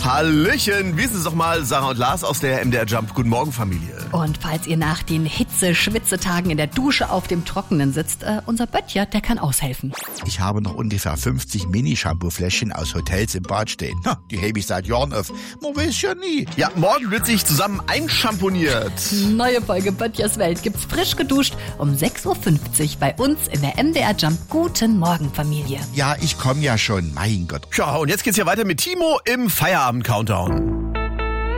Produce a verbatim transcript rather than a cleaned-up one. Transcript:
Hallöchen, wissen Sie doch mal, Sarah und Lars aus der M D R Jump. Guten Morgen, Familie. Und falls ihr nach den Hitze-Schwitzetagen in der Dusche auf dem Trockenen sitzt, äh, unser Böttcher, der kann aushelfen. Ich habe noch ungefähr fünfzig Mini-Shampoo-Fläschchen aus Hotels im Bad stehen. Ha, die hebe ich seit Jahren auf. Man weiß ja nie. Ja, morgen wird sich zusammen einschamponiert. Neue Folge Böttchers Welt gibt's frisch geduscht um sechs Uhr fünfzig bei uns in der M D R Jump. Guten Morgen, Familie. Ja, ich komme ja schon. Mein Gott. Ja, und jetzt geht's ja weiter mit Timo im Feierabend-Countdown.